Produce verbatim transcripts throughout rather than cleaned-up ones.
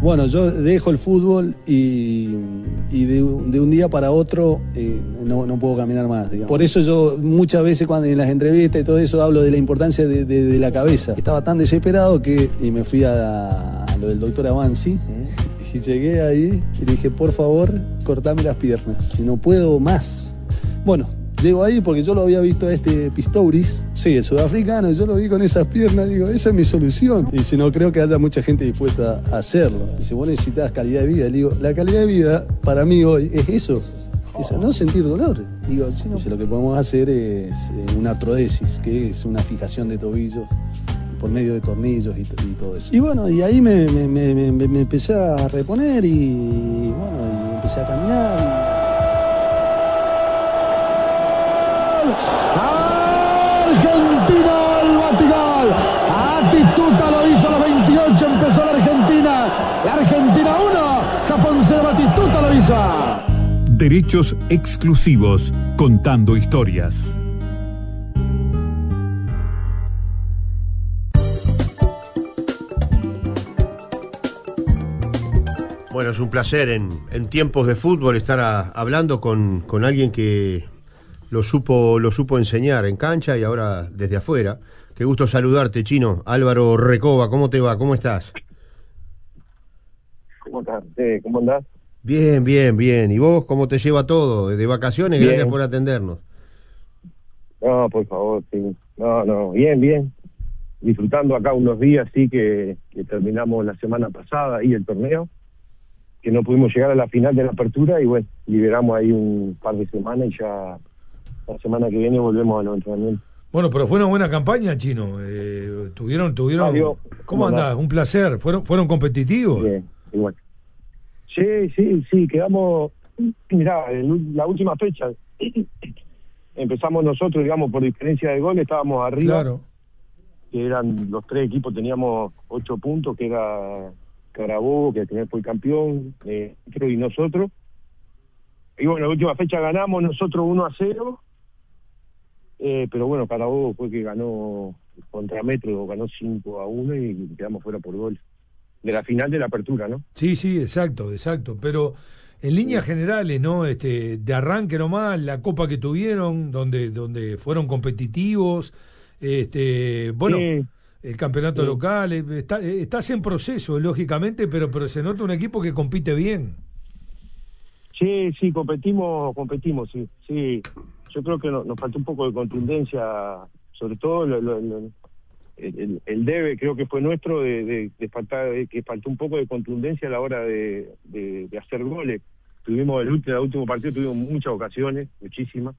Bueno, yo dejo el fútbol y, y de, de un día para otro eh, no, no puedo caminar más, digamos. Por eso yo muchas veces cuando en las entrevistas y todo eso hablo de la importancia de, de, de la cabeza. Estaba tan desesperado que y me fui a, a lo del doctor Avanzi y llegué ahí y le dije, por favor, cortame las piernas, si no puedo más. Bueno, llego ahí porque yo lo había visto a este Pistorius, sí, el sudafricano, yo lo vi con esas piernas, digo, esa es mi solución. Y si no, creo que haya mucha gente dispuesta a hacerlo. Dice, vos necesitas calidad de vida. Le digo, la calidad de vida para mí hoy es eso, es no sentir dolor. Digo, si no, dice, lo que podemos hacer es eh, una artrodesis, que es una fijación de tobillos por medio de tornillos y, y todo eso. Y bueno, y ahí me, me, me, me, me empecé a reponer y bueno, y empecé a caminar. Y... Argentina al batigol. Batistuta lo hizo a los veintiocho, empezó la Argentina. La Argentina uno, Japón cero, Batistuta lo hizo. Derechos exclusivos, contando historias. Bueno, es un placer en, en tiempos de fútbol estar a, hablando con, con alguien que lo supo, lo supo enseñar en cancha y ahora desde afuera. Qué gusto saludarte, Chino. Álvaro Recoba, ¿cómo te va? ¿Cómo estás? ¿Cómo estás? Eh, ¿Cómo andás? Bien, bien, bien. ¿Y vos cómo te lleva todo? ¿De vacaciones? Bien. Gracias por atendernos. No, por favor, sí. No, no, bien, bien. Disfrutando acá unos días, sí, que, que terminamos la semana pasada ahí el torneo, que no pudimos llegar a la final de la apertura y bueno, liberamos ahí un par de semanas y ya la semana que viene volvemos a los entrenamientos. Bueno, pero fue una buena campaña, Chino. Eh, tuvieron, tuvieron. Mario, ¿Cómo, ¿cómo andás? andás? Un placer. ¿Fueron, fueron competitivos? Bien, igual. Sí, sí, sí, quedamos, mirá, en la última fecha empezamos nosotros, digamos, por diferencia de gol, estábamos arriba. Claro. Que eran los tres equipos, teníamos ocho puntos, que era Carabobo, que también fue campeón, eh, y nosotros. Y bueno, la última fecha ganamos nosotros uno a cero, eh, pero bueno, Carabobo fue que ganó contra Metro, ganó cinco a uno y quedamos fuera por gol. De la final de la apertura, ¿no? Sí, sí, exacto, exacto. Pero en líneas generales, ¿no? Este, de arranque nomás, la copa que tuvieron, donde, donde fueron competitivos, este, bueno, Sí. el campeonato Sí. local, eh, está, eh, estás en proceso, lógicamente, pero, pero se nota un equipo que compite bien. Sí, sí, competimos, competimos, sí, sí. Yo creo que no, nos faltó un poco de contundencia, sobre todo lo, lo, lo, el, el debe, creo que fue nuestro, de, de, de faltar, de que faltó un poco de contundencia a la hora de, de, de hacer goles. Tuvimos el último, el último partido, tuvimos muchas ocasiones, muchísimas.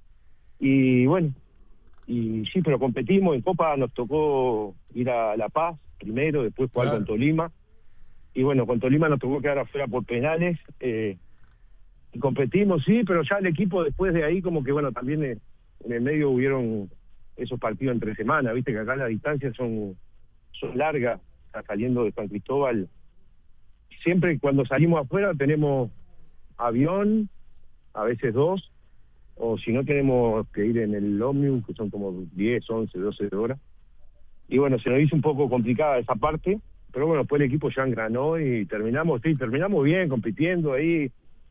Y bueno, y sí, pero competimos. En Copa nos tocó ir a La Paz primero, después jugar Claro. con Tolima. Y bueno, con Tolima nos tocó quedar afuera por penales. Eh, y competimos, sí, pero ya el equipo después de ahí, como que bueno, también eh, en el medio hubieron esos partidos entre semanas, viste que acá las distancias son, son largas, está saliendo de San Cristóbal. Siempre cuando salimos afuera tenemos avión, a veces dos, o si no tenemos que ir en el ómnibus, que son como diez, once, doce horas. Y bueno, se nos hizo un poco complicada esa parte, pero bueno, después el equipo ya engranó y terminamos, sí, terminamos bien, compitiendo ahí,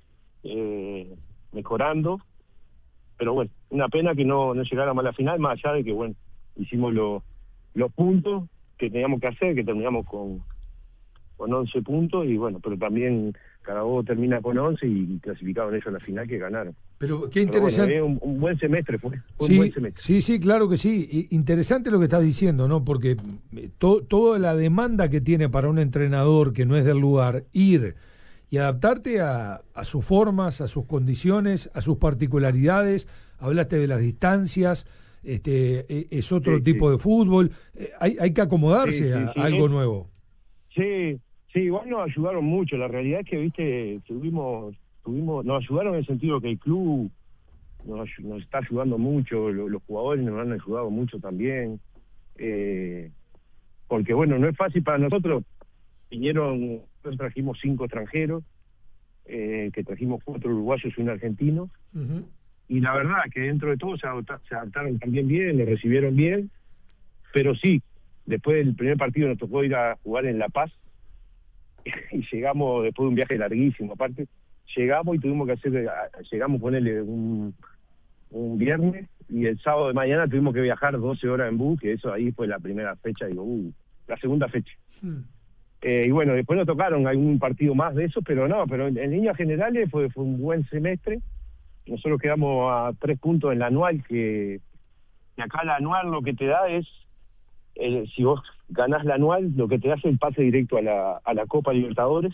eh, mejorando. Pero bueno, una pena que no, no llegáramos a la final, más allá de que, bueno, hicimos lo, los puntos que teníamos que hacer, que terminamos con, con once puntos, y bueno, pero también Carabobo termina con once y clasificaron ellos a la final, que ganaron. Pero qué Pero interesante. bueno, un, un buen semestre fue, fue Sí, un buen semestre. sí, sí, claro que sí. I- Interesante lo que estás diciendo, ¿no? Porque eh, to- toda la demanda que tiene para un entrenador que no es del lugar, ir y adaptarte a, a sus formas, a sus condiciones, a sus particularidades. Hablaste de las distancias, este, e- es otro Sí, tipo sí. de fútbol. Eh, hay, hay que acomodarse Sí, sí, a, sí. a algo nuevo. Sí, sí, igual nos ayudaron mucho. La realidad es que, viste, tuvimos, tuvimos, nos ayudaron en el sentido que el club nos, ayu- nos está ayudando mucho, lo- los jugadores nos han ayudado mucho también. Eh, porque bueno, no es fácil para nosotros. Vinieron, nosotros trajimos cinco extranjeros, eh, que trajimos cuatro uruguayos y un argentino. Ujú. Y la verdad que dentro de todo se, adopta- se adaptaron también bien, nos recibieron bien. Pero sí, después del primer partido nos tocó ir a jugar en La Paz, y llegamos después de un viaje larguísimo, aparte, llegamos y tuvimos que hacer, llegamos a ponerle un, un viernes, y el sábado de mañana tuvimos que viajar doce horas en bus, que eso ahí fue la primera fecha, digo, uh, la segunda fecha. Hmm. Eh, y bueno, después nos tocaron algún partido más de eso, pero no, pero en, en líneas generales fue, fue un buen semestre. Nosotros quedamos a tres puntos en la anual, que, que acá la anual lo que te da es, eh, si vos ganás la anual, lo que te da es el pase directo a la, a la Copa Libertadores.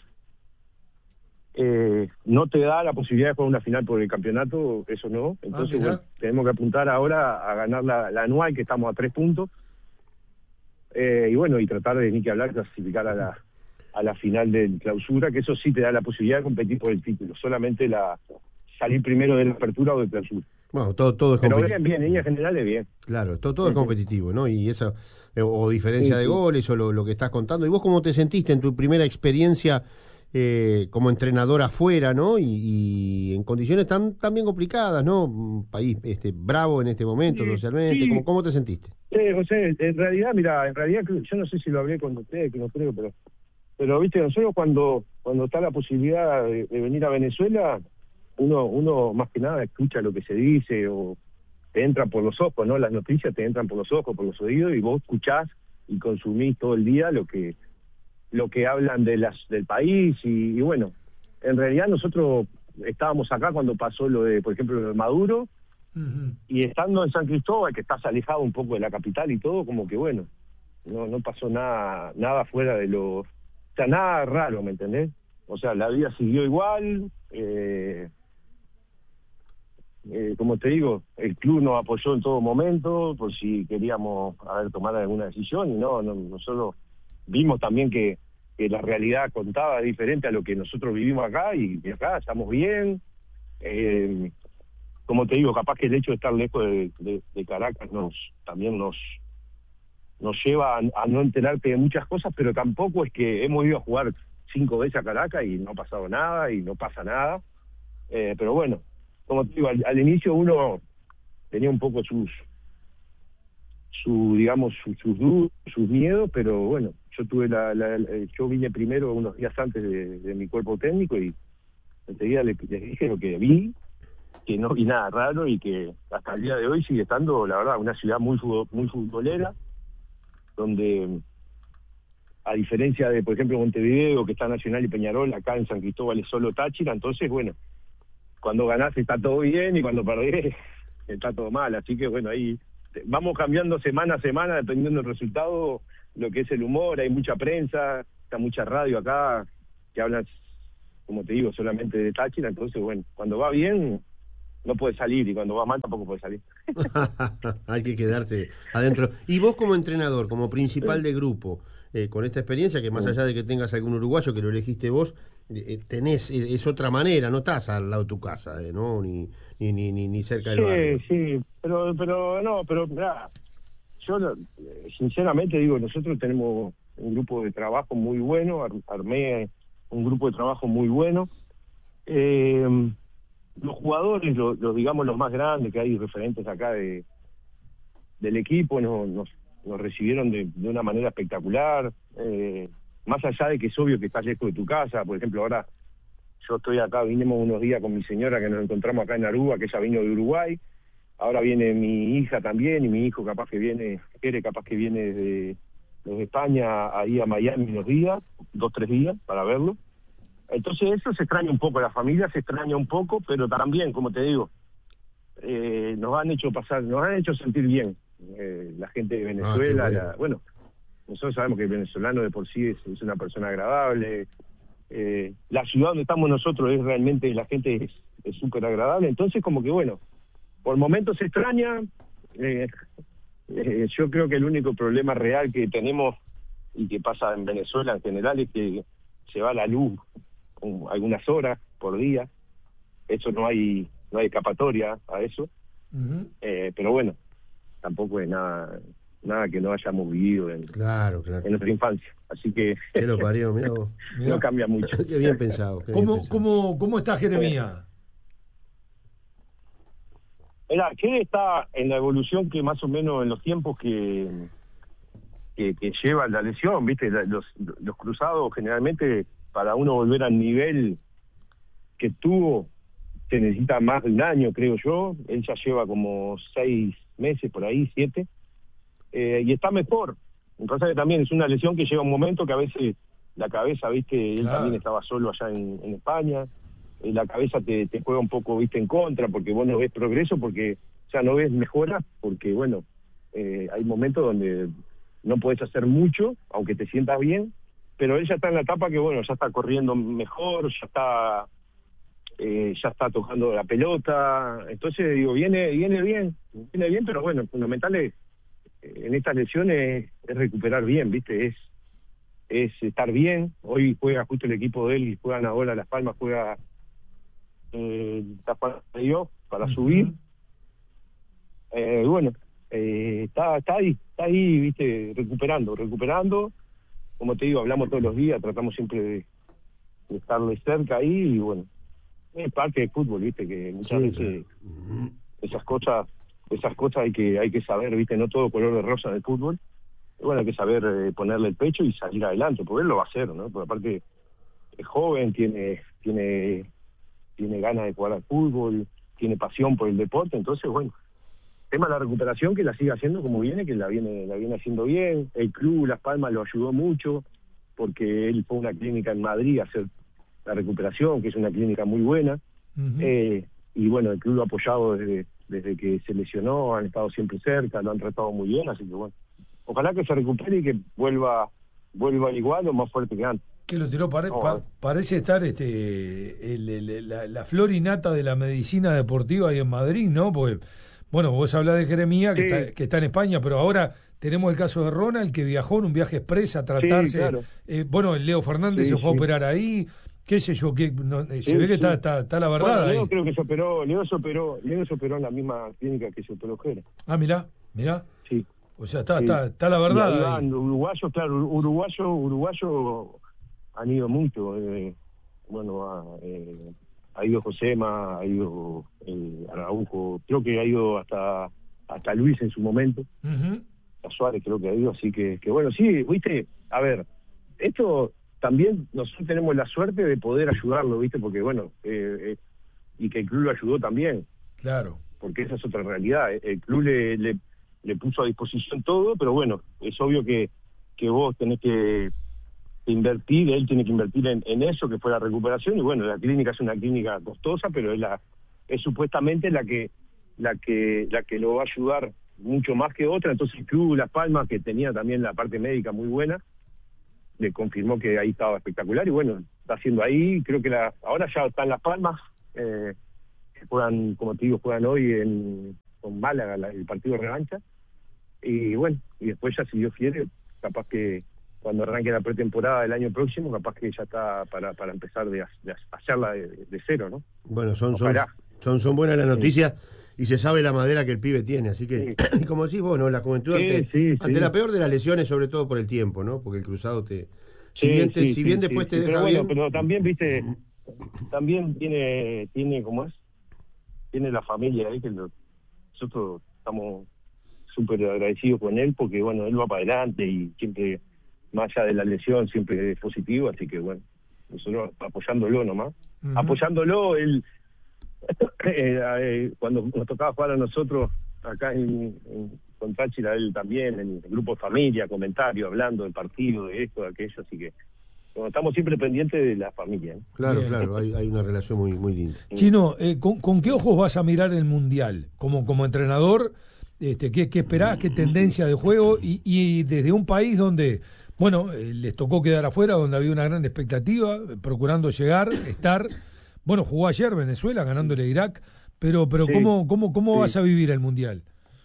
Eh, no te da la posibilidad de jugar una final por el campeonato, eso no. Entonces, ah, bueno, tenemos que apuntar ahora a ganar la, la anual, que estamos a tres puntos. Eh, y bueno, y tratar de, ni que hablar, clasificar a la, a la final del clausura, que eso sí te da la posibilidad de competir por el título. Solamente la salir primero de la apertura o de clausura. Bueno, todo, todo es competitivo. Pero bien, bien, en líneas generales, bien. Claro, todo, todo es competitivo, ¿no? Y esa, o diferencia sí, de sí. goles, o lo, lo que estás contando. ¿Y vos cómo te sentiste en tu primera experiencia eh, como entrenador afuera, ¿no? Y, y en condiciones tan, tan bien complicadas, ¿no? Un país este, bravo en este momento, sí, socialmente. Sí. ¿Cómo, ¿Cómo te sentiste? Sí, José, en realidad, mira, en realidad yo no sé si lo hablé con ustedes, que no creo, pero, pero viste, nosotros cuando, cuando está la posibilidad de, de venir a Venezuela, uno, uno más que nada escucha lo que se dice, o te entran por los ojos, ¿no? Las noticias te entran por los ojos, por los oídos, y vos escuchás y consumís todo el día lo que lo que hablan de las del país, y, y bueno, en realidad nosotros estábamos acá cuando pasó lo de, por ejemplo, lo de Maduro, uh-huh. y estando en San Cristóbal, que estás alejado un poco de la capital y todo, como que bueno, no no pasó nada nada fuera de lo, o sea, nada raro, ¿me entendés? O sea, la vida siguió igual, eh, eh, como te digo, el club nos apoyó en todo momento, por si queríamos haber tomado alguna decisión, y no, no nosotros vimos también que, que la realidad contaba diferente a lo que nosotros vivimos acá, y, y acá estamos bien. Eh, como te digo, capaz que el hecho de estar lejos de, de, de Caracas nos también nos nos lleva a, a no enterarte de muchas cosas, pero tampoco es que hemos ido a jugar cinco veces a Caracas y no ha pasado nada y no pasa nada. Eh, pero bueno, como te digo, al, al inicio uno tenía un poco sus su digamos sus sus dudas, sus miedos, pero bueno, yo tuve la, la, la yo vine primero unos días antes de, de mi cuerpo técnico, y enseguida les, les dije lo que vi, que no vi nada raro, y que hasta el día de hoy sigue estando, la verdad, una ciudad muy muy futbolera, donde a diferencia de, por ejemplo, Montevideo, que está Nacional y Peñarol, acá en San Cristóbal es solo Táchira. Entonces, bueno, cuando ganás está todo bien, y cuando perdés está todo mal, así que bueno, ahí vamos cambiando semana a semana dependiendo del resultado, lo que es el humor. Hay mucha prensa, está mucha radio acá que hablan, como te digo, solamente de Táchira. Entonces, bueno, cuando va bien no puede salir, y cuando va mal tampoco puede salir. Hay que quedarse adentro. Y vos como entrenador, como principal de grupo, eh, con esta experiencia, que más allá de que tengas algún uruguayo que lo elegiste vos, eh, tenés, eh, es otra manera, no estás al lado de tu casa, eh, ¿no? Ni, ni, ni, ni, ni cerca del barrio. Sí, sí, pero, pero no, pero mirá, yo sinceramente digo, nosotros tenemos un grupo de trabajo muy bueno, ar armé un grupo de trabajo muy bueno. Eh, los jugadores, los, los digamos los más grandes que hay referentes acá de del equipo, nos, nos, nos recibieron de, de una manera espectacular, eh, más allá de que es obvio que estás lejos de tu casa. Por ejemplo, ahora yo estoy acá, vinimos unos días con mi señora, que nos encontramos acá en Aruba, que ella vino de Uruguay. Ahora viene mi hija también, y mi hijo capaz que viene, Ere capaz que viene desde, desde España ahí a Miami unos días, dos, tres días, para verlo. Entonces eso se extraña un poco, la familia se extraña un poco, pero también, como te digo, eh, nos han hecho pasar, nos han hecho sentir bien, eh, la gente de Venezuela. Ah, bueno. La, bueno, nosotros sabemos que el venezolano de por sí es, es una persona agradable. Eh, la ciudad donde estamos nosotros es realmente, la gente es súper agradable. Entonces, como que bueno, por momentos se extraña. Eh, eh, yo creo que el único problema real que tenemos, y que pasa en Venezuela en general, es que se va la luz um, algunas horas por día. Eso no hay no hay escapatoria a eso. Uh-huh. eh, pero bueno, tampoco es nada nada que no hayamos vivido en, claro, claro. en nuestra infancia. Así que ¿Qué lo parió, mirá vos? Mirá. No cambia mucho. Qué bien pensado. Qué ¿Cómo, bien pensado. ¿cómo, ¿Cómo está Jeremías? Mira, que está en la evolución que más o menos en los tiempos que que, que lleva la lesión, ¿viste? Los, los cruzados generalmente para uno volver al nivel que tuvo, se necesita más de un año, creo yo. Él ya lleva como seis meses, por ahí, siete, eh, y está mejor. Me pasa que también es una lesión que llega un momento que a veces la cabeza, viste, él Claro. también estaba solo allá en, en España, eh, la cabeza te, te juega un poco, viste, en contra, porque vos no ves progreso, porque ya no ves mejora, porque, bueno, eh, hay momentos donde no podés hacer mucho, aunque te sientas bien, pero él ya está en la etapa que, bueno, ya está corriendo mejor, ya está eh, ya está tocando la pelota, entonces, digo, viene viene bien, viene bien, pero bueno, fundamental es, en estas lesiones, es recuperar bien, viste, es es estar bien. Hoy juega justo el equipo de él y juegan ahora Las Palmas, juega eh, Tapa de Dios para uh-huh. subir. Eh, bueno, eh, está, está ahí, está ahí, viste, recuperando, recuperando. Como te digo, hablamos todos los días, tratamos siempre de, de estarle cerca ahí y bueno, es parte del fútbol, viste, que muchas sí, veces claro. esas cosas, esas cosas hay que, hay que saber, viste, no todo color de rosa del fútbol. Y bueno, hay que saber eh, ponerle el pecho y salir adelante, porque él lo va a hacer, ¿no? Porque aparte es joven, tiene tiene tiene ganas de jugar al fútbol, tiene pasión por el deporte, entonces, bueno, tema de la recuperación, que la siga haciendo como viene, que la viene la viene haciendo bien. El club Las Palmas lo ayudó mucho, porque él fue a una clínica en Madrid a hacer la recuperación, que es una clínica muy buena, uh-huh. eh, y bueno, el club lo ha apoyado desde, desde que se lesionó, han estado siempre cerca, lo han tratado muy bien, así que bueno, ojalá que se recupere y que vuelva vuelva igual o más fuerte que antes. Que lo tiró, pare, no, pa, parece estar este el, el, la, la flor innata de la medicina deportiva ahí en Madrid, ¿no? Porque, bueno, vos hablás de Jeremías, que, sí. está, que está en España, pero ahora tenemos el caso de Ronald, que viajó en un viaje express a tratarse. Sí, claro. eh, bueno, el Leo Fernández sí, se fue sí. a operar ahí, qué sé yo, que no, eh, sí, se ve que sí. está, está, está la verdad bueno, Leo ahí. creo que se operó, Leo se operó, Leo se operó en la misma clínica que se operó Jere. Ah, mirá, mirá. Sí. O sea, está, sí. está, está la verdad. Y ahí. Uruguayos, claro, uruguayos, uruguayos han ido mucho. Eh, bueno, a, eh, ha ido Josema, ha ido eh, Araujo, creo que ha ido hasta hasta Luis en su momento. Uh-huh. A Suárez creo que ha ido, así que, que bueno, sí, viste, a ver, esto también nosotros tenemos la suerte de poder ayudarlo, viste, porque bueno, eh, eh, y que el club lo ayudó también. Claro. Porque esa es otra realidad. El club le, le le puso a disposición todo, pero bueno, es obvio que, que vos tenés que, que invertir, él tiene que invertir en, en eso, que fue la recuperación, y bueno, la clínica es una clínica costosa, pero es la es supuestamente la que la que la que lo va a ayudar mucho más que otra. Entonces el club Las Palmas, que tenía también la parte médica muy buena, le confirmó que ahí estaba espectacular, y bueno, está haciendo ahí, creo que la ahora ya está en Las Palmas, eh, juegan, como te digo, juegan hoy en con Málaga la, el partido de revancha. Y bueno, y después ya, si Dios quiere, capaz que cuando arranque la pretemporada del año próximo, capaz que ya está para, para empezar de, de hacerla de, de cero, ¿no? Bueno, son son, son son buenas las noticias sí. Y se sabe la madera que el pibe tiene, así que, sí. como decís vos, ¿no? La juventud, sí, ante, sí, ante sí. la peor de las lesiones, sobre todo por el tiempo, ¿no? Porque el cruzado te... Si sí, bien, te, sí, si bien sí, después sí, te sí. deja pero bien... Bueno, pero también, viste, también tiene, tiene ¿cómo es? Tiene la familia ahí, que lo, nosotros estamos súper agradecido con él, porque bueno, él va para adelante y siempre, más allá de la lesión, siempre es positivo, así que bueno, nosotros apoyándolo nomás, uh-huh. apoyándolo, él, eh, eh, cuando nos tocaba jugar a nosotros, acá en, en, con Táchira, él también, en el grupo de familia, comentarios, hablando del partido, de esto, de aquello, así que bueno, estamos siempre pendientes de la familia, ¿eh? Claro, Bien. claro, hay, hay una relación muy, muy linda. Chino, eh, ¿con, ¿con qué ojos vas a mirar el Mundial? Como, como entrenador, Este, ¿qué, ¿Qué esperás? ¿Qué tendencia de juego? Y, y desde un país donde, bueno, eh, les tocó quedar afuera, donde había una gran expectativa, eh, procurando llegar, estar. Bueno, jugó ayer Venezuela ganándole a Irak, pero pero sí, ¿cómo, cómo, cómo sí. vas a vivir el Mundial?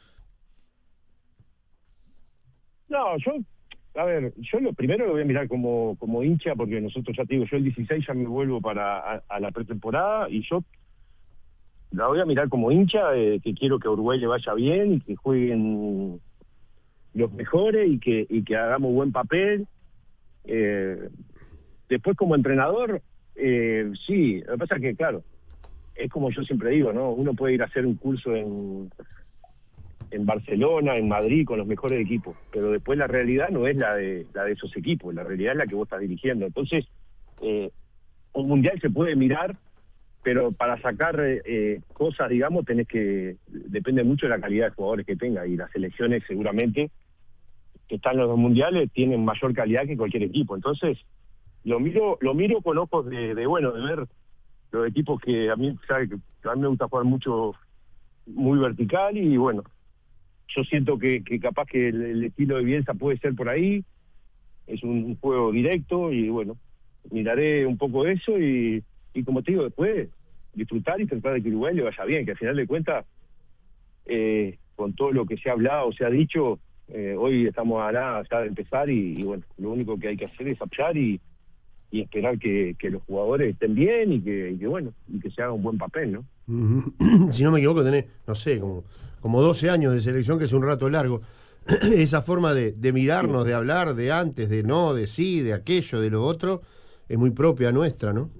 No, yo, a ver, yo lo primero lo voy a mirar como, como hincha, porque nosotros, ya te digo, yo el dieciséis ya me vuelvo para a, a la pretemporada, y yo la voy a mirar como hincha, eh, que quiero que a Uruguay le vaya bien y que jueguen los mejores y que y que hagamos buen papel. Eh, después como entrenador, eh, sí, lo que pasa es que, claro, es como yo siempre digo, ¿no? Uno puede ir a hacer un curso en, en Barcelona, en Madrid, con los mejores equipos, pero después la realidad no es la de la de esos equipos, la realidad es la que vos estás dirigiendo. Entonces, eh, un mundial se puede mirar, pero para sacar eh, cosas, digamos, tenés que, depende mucho de la calidad de jugadores que tenga, y las selecciones seguramente que están en los dos mundiales tienen mayor calidad que cualquier equipo. Entonces, lo miro, lo miro con ojos de, de bueno, de ver los equipos que a mí, sabe, que a mí me gusta jugar mucho, muy vertical, y bueno, yo siento que, que capaz que el, el estilo de Bielsa puede ser por ahí, es un juego directo, y bueno, miraré un poco eso, y, y como te digo, después disfrutar y tratar de que Uruguay le vaya bien, que al final de cuentas, eh, con todo lo que se ha hablado, se ha dicho, eh, hoy estamos a nada ya de empezar, y, y bueno, lo único que hay que hacer es apoyar y, y esperar que, que los jugadores estén bien, y que, y que bueno, y que se haga un buen papel, ¿no? Uh-huh. Si no me equivoco, tenés, no sé, como, como doce años de selección, que es un rato largo. Esa forma de, de mirarnos, de hablar, de antes, de no, de sí, de aquello, de lo otro, es muy propia nuestra, ¿no?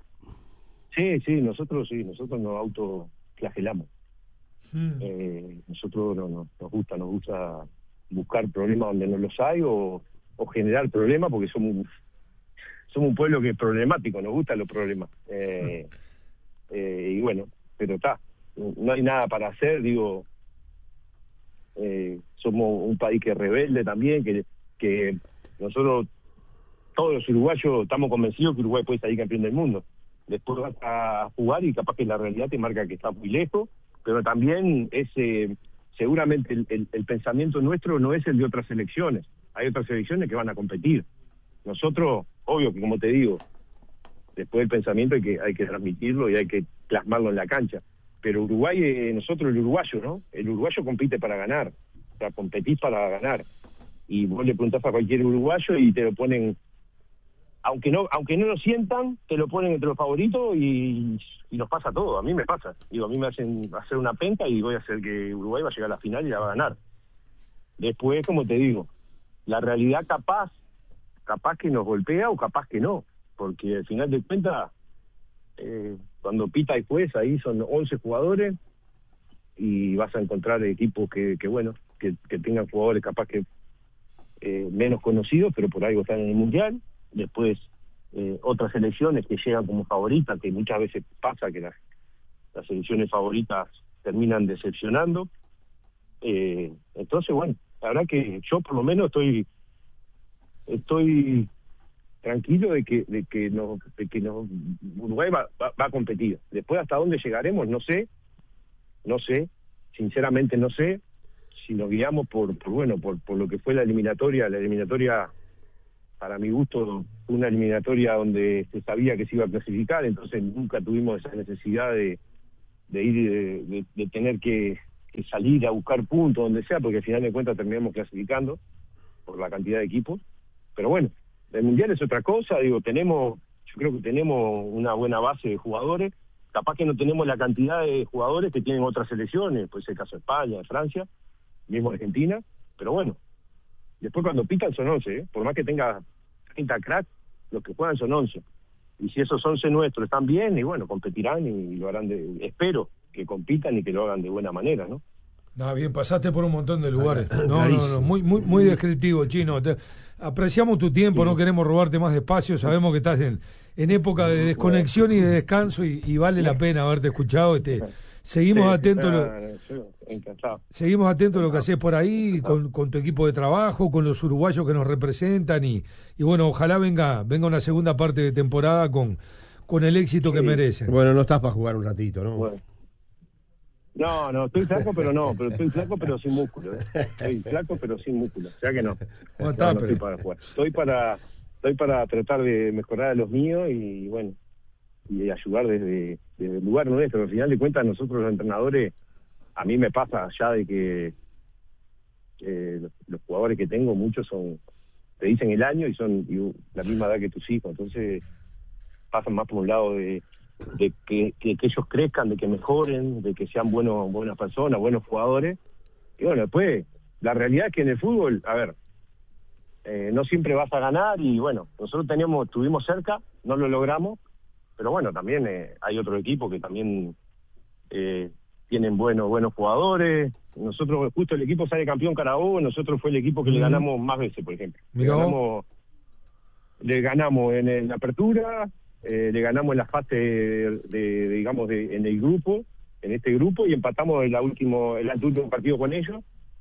Sí, sí, nosotros sí, nosotros nos autoflagelamos. Mm. Eh, nosotros no, no, nos gusta, nos gusta buscar problemas donde no los hay, o, o generar problemas, porque somos, somos un pueblo que es problemático, nos gustan los problemas. Eh, eh, y bueno, pero está, no hay nada para hacer, digo, eh, somos un país que es rebelde también, que, que nosotros, todos los uruguayos, estamos convencidos que Uruguay puede salir campeón del mundo. Después vas a jugar y capaz que la realidad te marca que está muy lejos, pero también es, eh, seguramente el, el, el pensamiento nuestro no es el de otras selecciones. Hay otras selecciones que van a competir. Nosotros, obvio que como te digo, después el pensamiento hay que, hay que transmitirlo y hay que plasmarlo en la cancha. Pero Uruguay, eh, nosotros el uruguayo, ¿no? El uruguayo compite para ganar, o sea, competís para ganar. Y vos le preguntás a cualquier uruguayo y te lo ponen... Aunque no aunque no lo sientan, te lo ponen entre los favoritos, y, y nos pasa todo. A mí me pasa. Digo, a mí me hacen hacer una penca y voy a hacer que Uruguay va a llegar a la final y la va a ganar. Después, como te digo, la realidad capaz, capaz que nos golpea o capaz que no. Porque al final de cuentas, eh, cuando pita y juez, ahí son once jugadores y vas a encontrar equipos que, que bueno, que, que tengan jugadores capaz que eh, menos conocidos, pero por algo están en el Mundial. Después eh, otras selecciones que llegan como favoritas, que muchas veces pasa que las, las selecciones favoritas terminan decepcionando. Eh, entonces, bueno, la verdad que yo por lo menos estoy estoy tranquilo de que de que no de que no Uruguay va, va, va a competir. Después hasta dónde llegaremos, no sé, no sé, sinceramente no sé. Si nos guiamos por, por bueno, por, por lo que fue la eliminatoria, la eliminatoria para mi gusto, una eliminatoria donde se sabía que se iba a clasificar, entonces nunca tuvimos esa necesidad de, de ir, de, de, de tener que, que salir a buscar puntos donde sea, porque al final de cuentas terminamos clasificando por la cantidad de equipos. Pero bueno, el Mundial es otra cosa, digo, tenemos, yo creo que tenemos una buena base de jugadores, capaz que no tenemos la cantidad de jugadores que tienen otras selecciones, pues el caso de España, de Francia, mismo Argentina, pero bueno, después cuando pitan son once, ¿eh? Por más que tenga treinta cracks, los que juegan son once. Y si esos once nuestros están bien, y bueno, competirán y lo harán de... Espero que compitan y que lo hagan de buena manera, ¿no? No, bien, pasaste por un montón de lugares. No, no, no, muy, muy, muy descriptivo, Chino. Te, apreciamos tu tiempo, sí. No queremos robarte más espacio, sabemos que estás en, en época de desconexión y de descanso, y, y vale la pena haberte escuchado. Este, seguimos sí, atentos. Lo, encantado. Seguimos atentos a lo que haces por ahí, con, con tu equipo de trabajo, con los uruguayos que nos representan, y, y bueno, ojalá venga, venga una segunda parte de temporada con, con el éxito sí. que merecen. Bueno, no estás para jugar un ratito, ¿no? Bueno. No, no, estoy flaco, pero no, pero estoy flaco, pero sin músculo. ¿eh? Estoy flaco, pero sin músculo. O sea que no. No, está, no, no pero... estoy para jugar. Estoy para, estoy para tratar de mejorar a los míos y, bueno, y ayudar desde, desde el lugar nuestro. Al final de cuentas, nosotros los entrenadores, a mí me pasa ya de que eh, los, los jugadores que tengo, muchos son, te dicen el año y son y la misma edad que tus hijos. Entonces, pasan más por un lado de... de que, que, que ellos crezcan, de que mejoren, de que sean buenos buenas personas, buenos jugadores. Y bueno, después, la realidad es que en el fútbol, a ver, eh, no siempre vas a ganar, y bueno, nosotros teníamos, estuvimos cerca, no lo logramos, pero bueno, también eh, hay otro equipo que también eh, tienen buenos buenos jugadores. Nosotros, justo el equipo sale campeón Carabobo, nosotros fue el equipo que mm. le ganamos más veces, por ejemplo. Le ganamos, le ganamos en, en la apertura, eh, le ganamos en la fase de, de, de digamos, de, en el grupo, en este grupo, y empatamos en la último, el último partido con ellos,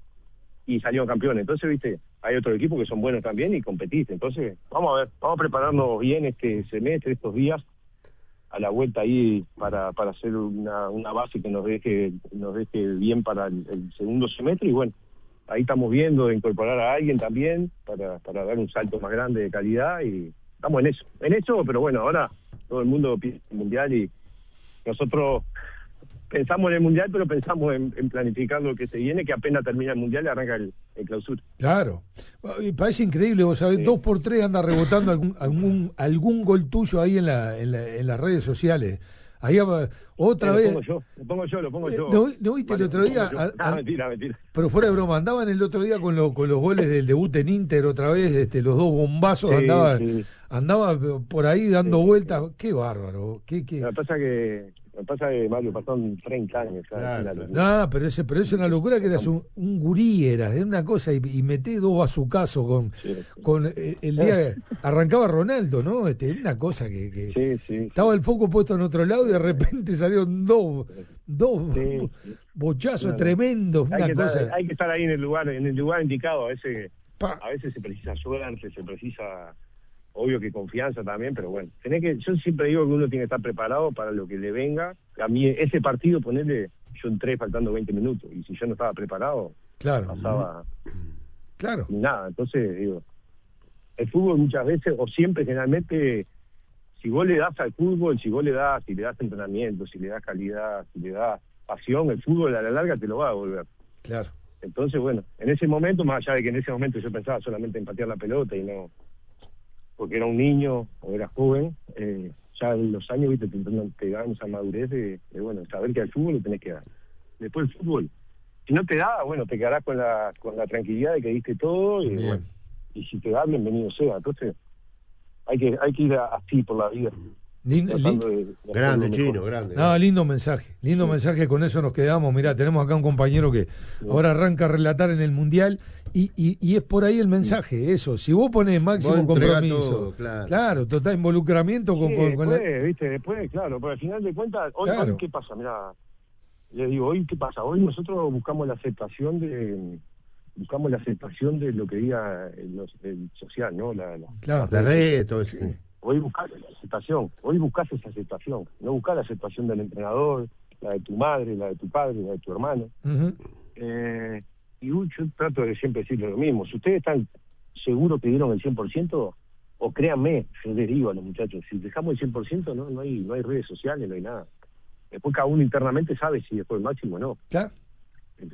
y salieron campeones. Entonces, viste, hay otros equipos que son buenos también y competiste. Entonces, vamos a ver, vamos a prepararnos bien este semestre, estos días, a la vuelta ahí, para, para hacer una, una base que nos deje, nos deje bien para el, el segundo semestre, y bueno, ahí estamos viendo de incorporar a alguien también para, para dar un salto más grande de calidad, y estamos en eso, en eso, pero bueno, ahora todo el mundo piensa en el Mundial y nosotros pensamos en el Mundial, pero pensamos en, en planificar lo que se viene, que apenas termina el Mundial y arranca el, el clausura. Claro, parece increíble, vos sabés, sí. Dos por tres anda rebotando algún, algún, algún gol tuyo ahí en, la, en, la, en las redes sociales. Ahí otra sí, vez. Lo pongo yo, lo pongo yo, lo pongo yo. ¿No, no viste vale, el otro día? A, a, no, mentira, mentira. Pero fuera de broma, andaban el otro día con, lo, con los goles del debut en Inter otra vez, este, los dos bombazos, sí, andaba, sí. andaba por ahí dando sí, vueltas. Sí. Qué bárbaro. Qué, qué... Lo que pasa que, lo que pasa que Mario, pasaron treinta años. Claro, claro. No, pero ese, pero es una locura que eras un, un gurí, eras, era una cosa, y, y meté dos bazucazos con, sí, sí. con eh, el día arrancaba Ronaldo, ¿no? Este, una cosa que, que sí, sí, estaba el foco puesto en otro lado y de repente salieron dos, dos sí, sí. bochazos no, no. tremendos, hay una que cosa. Estar, hay que estar ahí en el lugar, en el lugar indicado, a veces, pa. a veces se precisa suerte, se precisa, obvio que confianza también, pero bueno, tenés que, yo siempre digo que uno tiene que estar preparado para lo que le venga. A mí ese partido, ponerle, yo entré faltando veinte minutos, y si yo no estaba preparado, claro, pasaba claro, nada. Entonces, digo, el fútbol muchas veces, o siempre, generalmente, si vos le das al fútbol, si vos le das, si le das entrenamiento, si le das calidad, si le das pasión, el fútbol a la larga te lo va a devolver. Claro. Entonces, bueno, en ese momento, más allá de que en ese momento yo pensaba solamente en patear la pelota y no, porque era un niño o era joven, eh, ya en los años, viste, te, te dan esa madurez de, de, bueno, saber que al fútbol lo tenés que dar. Después el fútbol, si no te da, bueno, te quedarás con la con la tranquilidad de que diste todo, y, bueno, y si te da, bienvenido sea. Entonces, hay que hay que ir así por la vida. Lindo, lindo. De, de grande, Chino, grande. No, lindo mensaje, lindo sí. mensaje, con eso nos quedamos. Mirá, tenemos acá un compañero que sí. ahora arranca a relatar en el Mundial, y, y, y es por ahí el mensaje, sí. eso. Si vos ponés máximo vos compromiso, todo, claro. claro, total involucramiento con, sí, con, con después, la... viste, después, claro, pero al final de cuentas, hoy, claro. hoy ¿qué pasa? Mirá, les digo, hoy ¿qué pasa? Hoy nosotros buscamos la aceptación de buscamos la aceptación de lo que diga el, el social, ¿no? La, la, claro. la red, todo eso. Sí. Hoy buscás la aceptación, hoy buscás esa aceptación, no buscás la aceptación del entrenador, la de tu madre, la de tu padre, la de tu hermano. Uh-huh. eh, y yo trato de siempre decirle lo mismo. Si ustedes están seguros que dieron el cien por ciento, o créanme, yo les digo a los muchachos, si dejamos el cien por ciento, no, no hay no hay redes sociales, no hay nada. Después cada uno internamente sabe si después el máximo o no. Claro.